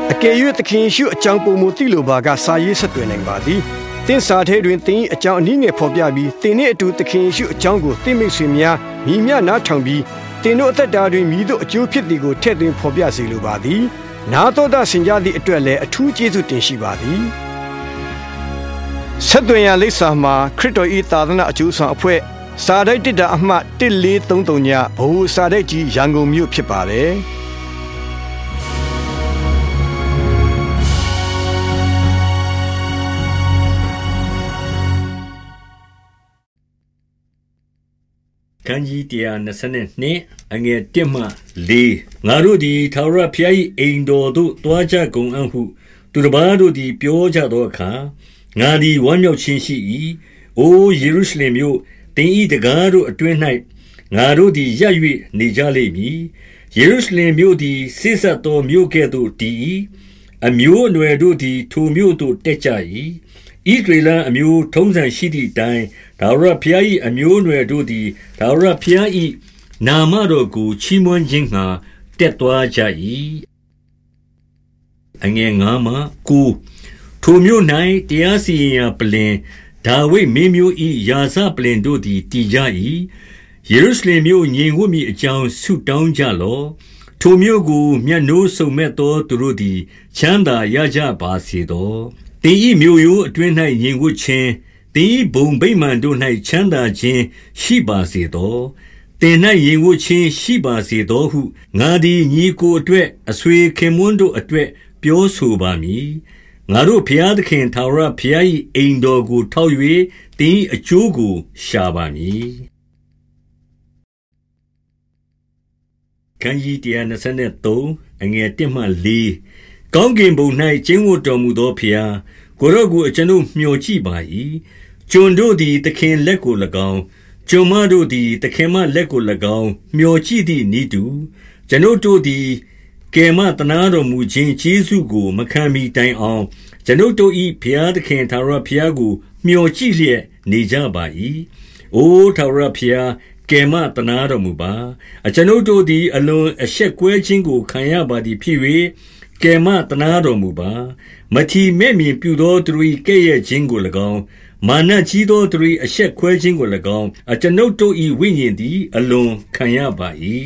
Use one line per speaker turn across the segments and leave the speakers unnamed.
အကယ်၍သခင်ရှုအကြောင်းပုံမူသိလိုပါကစာရေးဆက်သွယ်နိုင်ပါသည်သင်စာထဲတွင်သင်၏အကြောင်းအနည်းငယ်ဖော်ပြပြီးသင်နှင့်အတူသခင်ရှုအကြောင်းကိုသင်မိတ်ဆွေများညီမျှနားထောင်ပြီးသင်တို့အသက်တာတွင်မိတို့အကျိုးဖြစ်သည်ကိုထည့်သွင်းဖော်ပြစေလိုပါသည်နာတော်တာဆင်ကြသည့်အတွက်လည်းအထူးကျေးဇူးတင်ရှိပါသည်ဆက်သွယ်ရန်လိပ်စာမှာခရစ်တော်၏သာသနာအကျိုးဆောင်အဖွဲ့စာတိုက်တစ်တာအမှတ်1433ညဘိုးစာတိုက်ကြီးရန်ကုန်မြို့ဖြစ်ပါတယ်
ခန်းကြီး122အငယ်1မှ4ငါတို့သည်ထာဝရဘုရား၏အိမ်တော်သို့တွားကြကုန်အံ့ဟုသူတစ်ပါးတို့သည်ပြောကြသောအခါငါသည်ဝမ်းမြောက်ခြင်းရှိ၏အိုယေရုရှလင်မြို့သင်၏တကားတို့အတွင်း၌ငါတို့သည်ရပ်၍နေကြလိမ့်မည်ယေရုရှလင်မြို့သည်ဆိတ်ဆက်သောမြို့ကဲ့သို့တည်၏အမျိုးအနွယ်တို့သည်ထိုမြို့သို့တက်ကြ၏ဣသရေလအမျိုးထုံးစံရှိသည့်အတိုင်းထာဝရဘုရား၏အမျိုးအနွယ်တို့သည်ထာဝရဘုရား၏နာမတော်ကိုချီးမွမ်းခြင်းငှာတက်သွားကြ၏အငယ်9မှ9ထိုမြို့၌တရားစီရင်ရာပလင်ဒါဝိဒ်မင်းမျိုး၏ယာဇပလင်တို့သည်တည်ကြ၏ယေရုရှလင်မြို့ငြိမ်ဝတ်မည်အကြောင်းဆုတောင်းကြလော့ထိုမြို့ကိုမျက်နှိုးစုံမဲ့သောသူတို့သည်ချမ်းသာရကြပါစေသောသင်၏မြို့ရိုးအတွင်း၌ငြိမ်ဝတ်ခြင်းသင်၏ဘုံဗိမာန်တို့၌ချမ်းသာခြင်းရှိပါစေသောသင်၌ငြိမ်ဝတ်ခြင်းရှိပါစေသောဟုငါသည်ညီကိုအတွက်အဆွေခင်မွန်းတို့အတွက်ပြောဆိုပါမည်ငါတို့ဘုရားသခင်ထာဝရဘုရား၏အိမ်တော်ကိုထောက်၍သင်၏အကျိုးကိုရှာပါမည်ခန်းကြီး123အငယ်1မှ4ကောင်းကင်ဘုံ၌ကျင်းဝတ်တော်မူသောဘုရားကိုရော့ကိုအကျွန်ုပ်မျှော်ကြည့်ပါ၏ကျွန်တို့သည်သခင်လက်ကို၎င်းကျွန်မတို့သည်သခင်မလက်ကို၎င်းမျှော်ကြည့်သည့်ဤသူကျွန်တို့သည်ကယ်မတနာတော်မူခြင်းကျေးဇူးကိုမခံမီတိုင်အောင်ကျွန်ုပ်တို့၏ဘုရားသခင်ထာဝရဘုရားကိုမျှော်ကြည့်လျက်နေကြပါ၏အိုထာဝရဘုရားကယ်မတနာတော်မူပါအကျွန်ုပ်တို့သည်အလွန်အရှက်ကွဲခြင်းကိုခံရပါသည်ဖြစ်၍ကယ်မတနာတော်မူပါမထီမဲ့မြင်ပြုသောသူ၏ကဲ့ရဲ့ခြင်းကို၎င်းမာနကြီးသောသူ၏အရှက်ခွဲခြင်းကို၎င်းအကျွန်ုပ်တို့၏ဝိညာဉ်သည်အလွန်ခံရပါ၏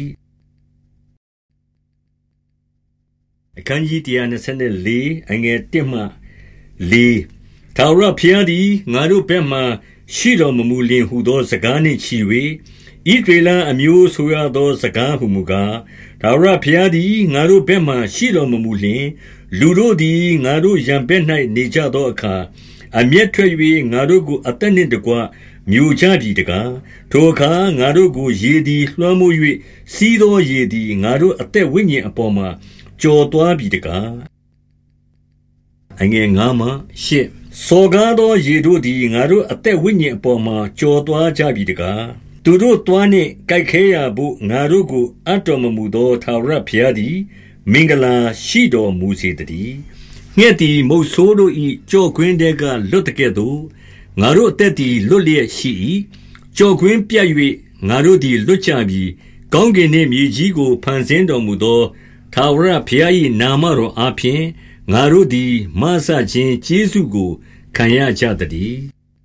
အခန်းကြီး124အငယ်1မှ4ထာဝရဘုရားသည်ငါတို့ဘက်မှရှိတော်မမူလျင်ဟူသောစကားနှင့်ချီ၍ဣသရေလအမျိုးဆိုရသောစကားဟုမူကားထာဝရဘုရားသည်ငါတို့ဘက်မှရှိတော်မမူလျင်လူတို့သည်ငါတို့ရန်ဘက်၌နေကြသောအခါအမျက်ထွက်၍ငါတို့ကိုအသက်နှင့်တကွမြို့ချပြီတကားထိုအခါငါတို့ကိုရေသည်လွှမ်းမိုး၍စီးသောရေသည်ငါတို့အသက်ဝိညာဉ်အပေါ်မှာကြော်သွားပြီတကားအငယ်9မှ10စော်ကားသောရေတို့သည်ငါတို့အသက်ဝိညာဉ်အပေါ်မှာကြော်သွားကြပြီတကားသူတို့သွားနှင့်ကြိုက်ခဲရာဘို့ငါတို့ကိုအပ်တော်မမူသောထာဝရဘုရားသည်မင်္ဂလာရှိတော်မူစေတည်းငှက်သည်မုတ်ဆိုးတို့၏ကြော့ကွင်းတဲကလွတ်တကဲ့သို့ငါတို့အသက်သည်လွတ်လျက်ရှိ၏ကြော့ကွင်းပြတ်၍ငါတို့သည်လွတ်ကြပြီကောင်းကင်နှင့်မြေကြီးကိုဖန်ဆင်းတော်မူသောထာဝရဘုရား၏နာမတော်အားဖြင့်ငါတို့သည်မဆခြင်းကျေးဇူးကိုခံရကြသတည်း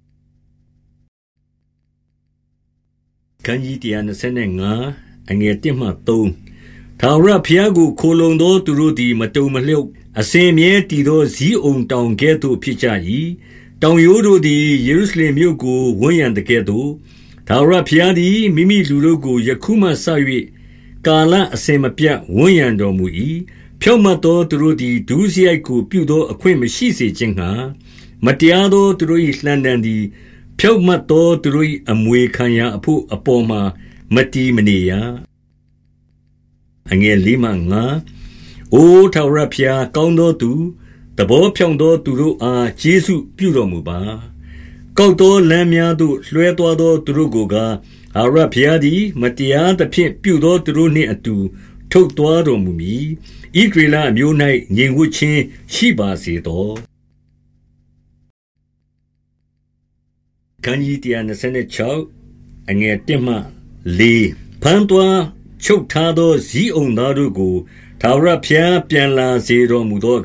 ခန်းကြီး125အငယ်1မှ3ထာဝရဘုရားကိုခိုလုံသောသူတို့သည်မတုံမလှုပ်အစဉ်မြဲတည်သောဇီးအုံတောင်ကဲ့သို့ဖြစ်ကြ၏တောင်ရိုးတို့သည်ယေရုရှလင်မြို့ကိုဝန်းရံတကဲ့သို့ထာဝရဘုရားသည်မိမိလူတို့ကိုယခုမှစ၍ကာလအစဉ်မပြတ်ဝန်းရံတော်မူ၏ဖြောင့်မတ်သောသူတို့သည်ဒုစရိုက်ကိုပြုသောအခွင့်မရှိစေခြင်းငှာမတရားသောသူတို့၏လှံတံသည်ဖြောင့်မတ်သောသူတို့၏အမွေခံရာအဖို့အပေါ်မှာမတည်မနေရအငယ်4မှ5အိုထာဝရဘုရားကောင်းသောသူသဘောဖြောင့်သောသူတို့အားကျေးဇူးပြုတော်မူပါကောက်သောလမ်းများသို့လွှဲသွားသောသူတို့ကိုကားထာဝရဘုရားသည်မတရားသဖြင့်ပြုသောသူတို့နှင့်အတူထုတ်သွားတော်မူမည်ဣသရေလအမျိုး၌ငြိမ်ဝတ်ခြင်းရှိပါစေသောခန်းကြီး126အငယ်1မှ4ဖန်သွားချုပ်ထားသောဇီးအုံသားတို့ကိုထာဝရဘုရားပြန်လာစေတော်မူသော